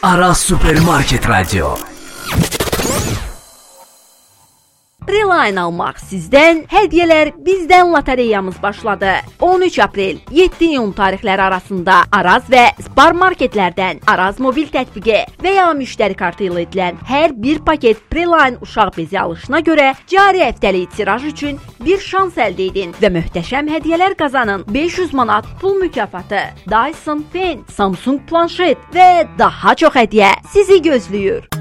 Aras Supermarket Radio. Preline almaq sizdən, hədiyyələr bizdən lotereyamız başladı. 13 aprel, 7 iyun tarixləri arasında Araz və Spar marketlərdən Araz mobil tətbiqi və ya müştəri kartı ilə edilən hər bir paket Preline uşaq bezi alışına görə cari həftəlik tiraj üçün bir şans əldə edin və möhtəşəm hədiyyələr qazanın. 500 manat pul mükafatı, Dyson Fan, Samsung planşet və daha çox hədiyyə sizi gözləyir.